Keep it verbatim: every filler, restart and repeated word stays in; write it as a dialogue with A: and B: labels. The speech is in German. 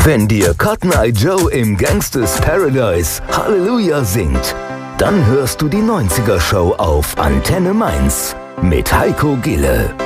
A: Wenn dir Cotton Eye Joe im Gangsters Paradise Halleluja singt, dann hörst du die neunziger Show auf Antenne Mainz mit Heiko Gille.